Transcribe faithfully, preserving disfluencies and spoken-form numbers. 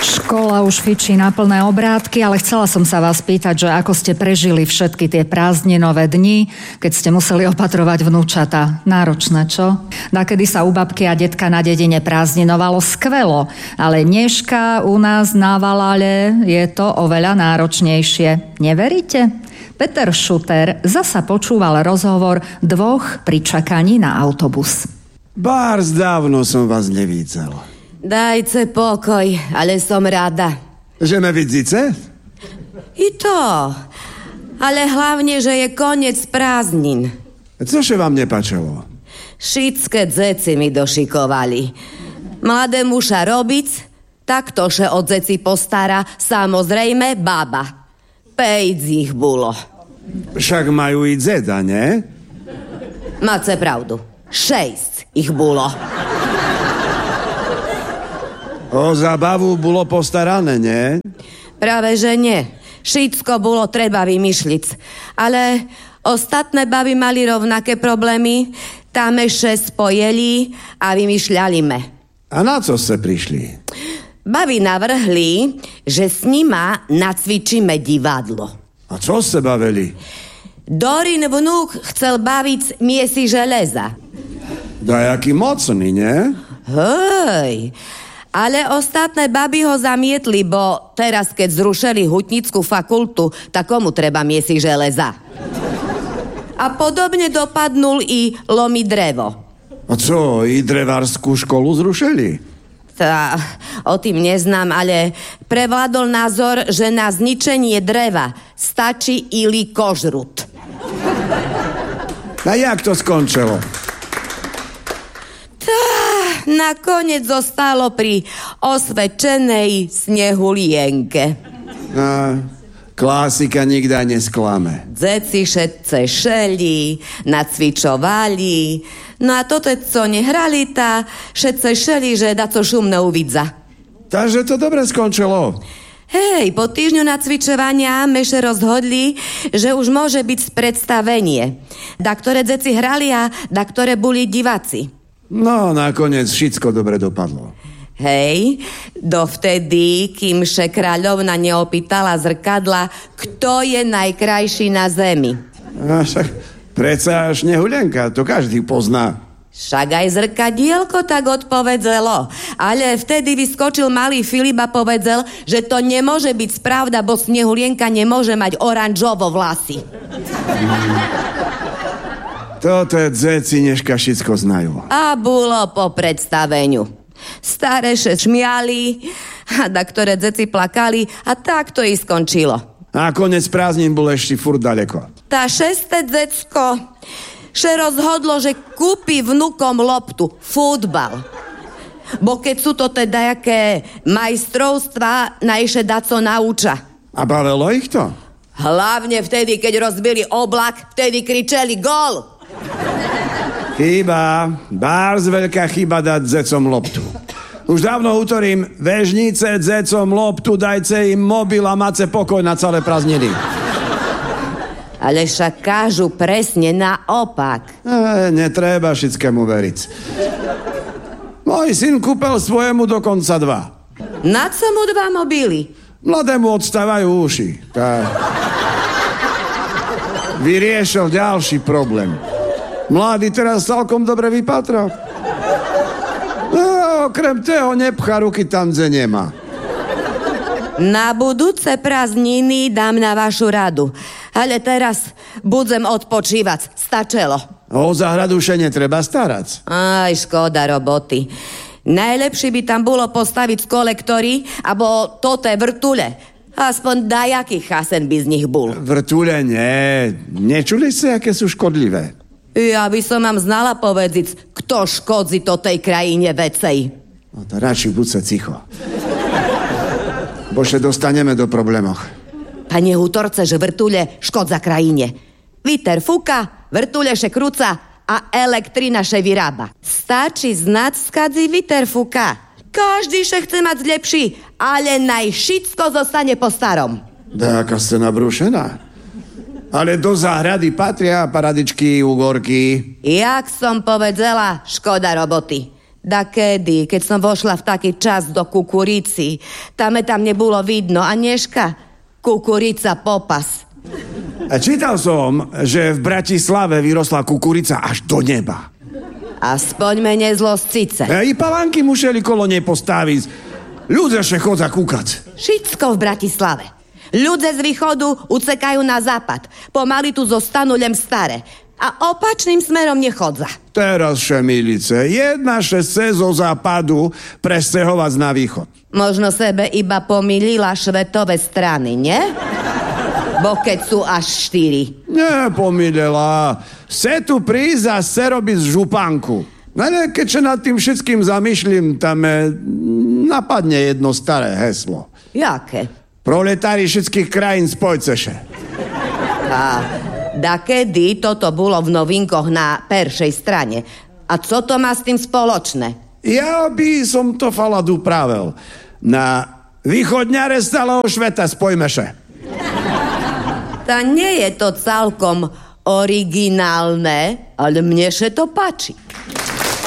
Škola už fičí na plné obrátky, ale chcela som sa vás pýtať, že ako ste prežili všetky tie prázdninové dni, keď ste museli opatrovať vnúčata. Náročné, čo? Nakedy sa u babky a detka na dedine prázdninovalo skvelo, ale dneška u nás na Valale je to oveľa náročnejšie. Neveríte? Peter Šuter zasa počúval rozhovor dvoch pri čakaní na autobus. Bárs, dávno som vás nevidel. Dajte pokoj, ale som rada. Že ma vidíte? I to. Ale hlavne, že je koniec prázdnin. Cože vám nepačilo? Všetké dzeci mi došikovali. Mladé muša robiť, tak to, že od dzeci postará, samozrejme baba. Pejc ich bolo. Však majú i dzeda, ne? Máte pravdu. Šesť ich bolo. O zabavu bolo postarané, nie? Práve, že nie. Všetko bolo treba vymýšliť. Ale ostatné baby mali rovnaké problémy, tam ešte spojili a vymýšľali me. A na co ste prišli? Baby navrhli, že s nima nacvičíme divadlo. A čo ste bavili? Dorin vnúk chcel baviť miesi železa. Dajaký mocný, nie? Hej, ale ostatné baby ho zamietli, bo teraz, keď zrušili hutnickú fakultu, tak komu treba miesi železa? A podobne dopadnul i lomi drevo. A co, i drevárskú školu zrušili? Tá, o tým neznám, ale prevládol názor, že na zničenie dreva stačí ili kožrut. A jak to skončilo? Tá, nakoniec zostalo pri osvedčenej snehulienke. A, klasika nikda nesklame. Dzeci všetce šeli, nacvičovali, no a toto, co nehrali, tá všetce šeli, že da co šumné uvidza. Takže to dobre skončilo. Hej, po týždňu nacvičovania meše rozhodli, že už môže byť predstavenie. Da ktoré dzeci hrali a da ktoré boli diváci. No, nakoniec všetko dobre dopadlo. Hej, dovtedy, kým še kráľovna neopýtala zrkadla, kto je najkrajší na zemi. A však predsa až nehulenka, to každý pozná. Však aj zrkadielko tak odpovedzelo. Ale vtedy vyskočil malý Filip a povedzel, že to nemôže byť pravda, bo Snehulienka nemôže mať oranžovo vlasy. Toto dzeci dneška všetko znajú. A bolo po predstaveniu. Stareše šmiali, a da ktoré dzeci plakali a tak to i skončilo. A konec prázdnin bol ešte furt ďaleko. Tá šesté decko še rozhodlo, že kúpi vnukom loptu, futbal. Bo keď sú to teda jaké majstrovstvá, najše daco nauča. A bavilo ich to? Hlavne vtedy, keď rozbili oblak, vtedy kričeli gól. Chyba, bárs veľká chyba dať dzecom loptu. Už dávno utorím, vežnice dzecom loptu, dajte im mobil a máte pokoj na celé prázdniny. Ale však kážu presne naopak. E, netreba všetkému veriť. Môj syn kúpel svojemu dokonca dva. Na co mu dva mobily? Mladému odstávajú uši. Tá... Vyriešil ďalší problém. Mladý teraz celkom dobre vypatra. No, okrem toho nepchá ruky tam, kde nemá. Na budúce prázdniny dám na vašu radu. Ale teraz budem odpočívať. Stačelo. O záhradu še netreba starať. Aj, škoda roboty. Najlepšie by tam bolo postaviť kolektory abo toté vrtule. Aspoň dajaký chasen by z nich bol. Vrtule nie. Nečuli ste, aké sú škodlivé? Ja by som vám znala povedziť, kto škodzi to tej krajine vecej. No to radšej buď sa ticho. Bože, dostaneme do problémoch. Pane Hutorce, že vrtule škodza krajine. Viter fúka, vrtule še krúca a elektrina še vyrába. Stačí znať, skadzi viter fúka. Každý še chce mať lepší, ale naj všetko zostane po starom. Dajaká ste nabrúšená. Ale do záhrady patria paradičky, ugorky. Jak som povedzela, škoda roboty. Da kedy, keď som vošla v taký čas do kukurici, tam tam nebolo vidno, a dneška kukurica popas. A čítal som, že v Bratislave vyrosla kukurica až do neba. Aspoň menej zloscice. A i palánky museli kolo nej postaviť. Ľudia še chodza kúkať. Všetko v Bratislave. Ľudia z východu ucekajú na západ. Pomaly tu zostanú len staré. A opačným smerom nechodza. Teraz, Šemilice, jedna šesť zo západu presťahovať na východ. Možno sebe iba pomýlila švetové strany, nie? Bo keď sú až štyri. Nepomýlila. Chce tu prísť a chce robiť županku. No ne, keďže nad tým všetkým zamýšľam, tam e, napadne jedno staré heslo. Jaké? Proletári všetkých krajín spojceše. A da kedy toto bolo v novinkoch na peršej strane? A co to má s tým spoločné? Ja by som to falad upravil. Na východňare stáleho šveta spojmeše. Ta nie je to celkom originálne, ale mne še to páči.